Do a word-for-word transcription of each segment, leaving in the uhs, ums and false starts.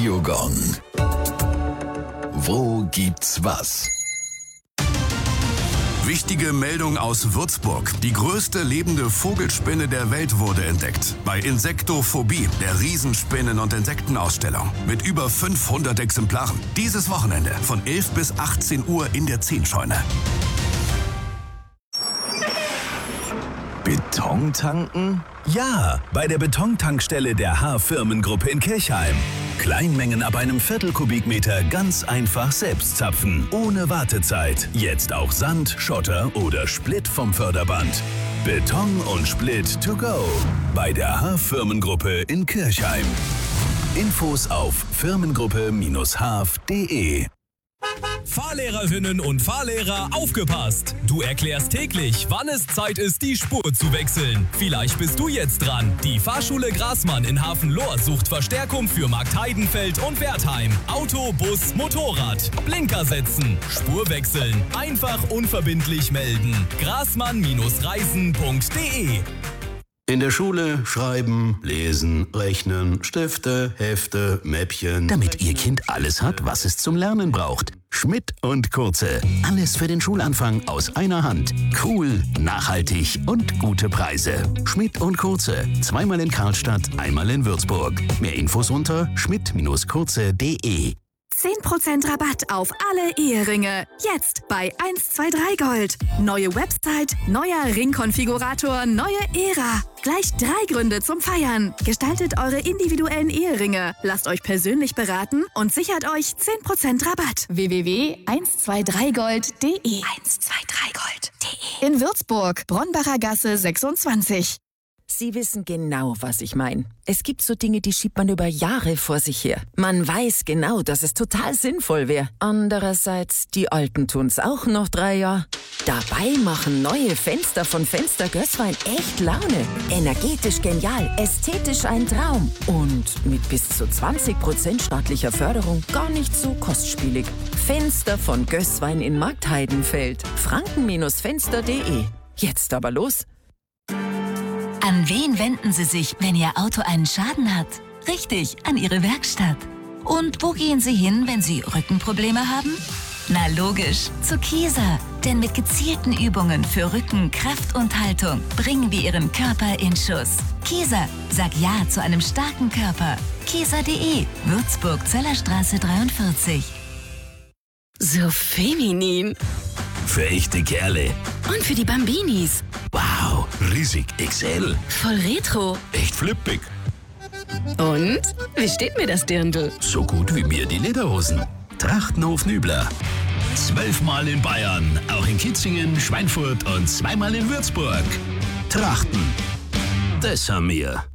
Radiogong. Wo gibt's was? Wichtige Meldung aus Würzburg. Die größte lebende Vogelspinne der Welt wurde entdeckt. Bei Insektophobie, der Riesenspinnen- und Insektenausstellung. Mit über fünfhundert Exemplaren. Dieses Wochenende von elf bis achtzehn Uhr in der Zehnscheune. Beton tanken? Ja, bei der Betontankstelle der H-Firmengruppe in Kirchheim. Kleinmengen ab einem Viertelkubikmeter ganz einfach selbst zapfen, ohne Wartezeit. Jetzt auch Sand, Schotter oder Split vom Förderband. Beton und Split to go. Bei der H-Firmengruppe in Kirchheim. Infos auf firmengruppe Bindestrich h f punkt d e. Fahrlehrerinnen und Fahrlehrer, aufgepasst! Du erklärst täglich, wann es Zeit ist, die Spur zu wechseln. Vielleicht bist du jetzt dran. Die Fahrschule Grasmann in Hafenlohr sucht Verstärkung für Marktheidenfeld und Wertheim. Auto, Bus, Motorrad. Blinker setzen. Spur wechseln. Einfach unverbindlich melden. grasmann reisen punkt d e. In der Schule schreiben, lesen, rechnen, Stifte, Hefte, Mäppchen. Damit Ihr Kind alles hat, was es zum Lernen braucht. Schmidt und Kurze. Alles für den Schulanfang aus einer Hand. Cool, nachhaltig und gute Preise. Schmidt und Kurze. Zweimal in Karlstadt, einmal in Würzburg. Mehr Infos unter schmidt kurze punkt d e. zehn Prozent Rabatt auf alle Eheringe. Jetzt bei eins zwei drei Gold. Neue Website, neuer Ringkonfigurator, neue Ära. Gleich drei Gründe zum Feiern. Gestaltet eure individuellen Eheringe. Lasst euch persönlich beraten und sichert euch zehn Prozent Rabatt. w w w punkt eins zwei drei gold punkt d e. eins zwei drei gold punkt d e. In Würzburg, Bronbacher Gasse sechsundzwanzig. Sie wissen genau, was ich meine. Es gibt so Dinge, die schiebt man über Jahre vor sich her. Man weiß genau, dass es total sinnvoll wäre. Andererseits, die Alten tun's auch noch drei Jahre. Dabei machen neue Fenster von Fenster Gößwein echt Laune. Energetisch genial, ästhetisch ein Traum. Und mit bis zu zwanzig Prozent staatlicher Förderung gar nicht so kostspielig. Fenster von Gößwein in Marktheidenfeld. franken Fenster punkt d e. Jetzt aber los. An wen wenden Sie sich, wenn Ihr Auto einen Schaden hat? Richtig, an Ihre Werkstatt. Und wo gehen Sie hin, wenn Sie Rückenprobleme haben? Na logisch, zu Kieser. Denn mit gezielten Übungen für Rücken, Kraft und Haltung bringen wir Ihren Körper in Schuss. Kieser, sag Ja zu einem starken Körper. Kieser punkt d e, Würzburg, Zellerstraße dreiundvierzig. So feminin. Für echte Kerle. Und für die Bambinis. Wow, riesig X L. Voll retro. Echt flippig. Und? Wie steht mir das Dirndl? So gut wie mir die Lederhosen. Trachtenhof Nübler. Zwölfmal in Bayern, auch in Kitzingen, Schweinfurt und zweimal in Würzburg. Trachten. Das haben wir.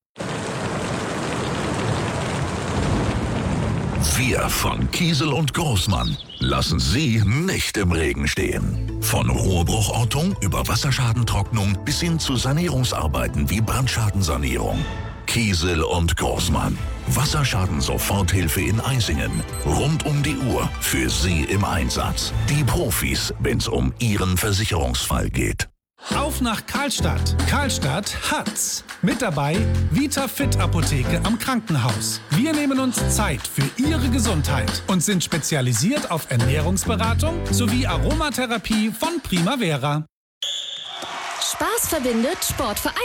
Wir von Kiesel und Großmann lassen Sie nicht im Regen stehen. Von Rohrbruchortung über Wasserschadentrocknung bis hin zu Sanierungsarbeiten wie Brandschadensanierung. Kiesel und Großmann. Wasserschaden-Soforthilfe in Eisingen. Rund um die Uhr für Sie im Einsatz. Die Profis, wenn's um Ihren Versicherungsfall geht. Auf nach Karlstadt. Karlstadt hat's. Mit dabei VitaFit Apotheke am Krankenhaus. Wir nehmen uns Zeit für Ihre Gesundheit und sind spezialisiert auf Ernährungsberatung sowie Aromatherapie von Primavera. Spaß verbindet, Sport vereint.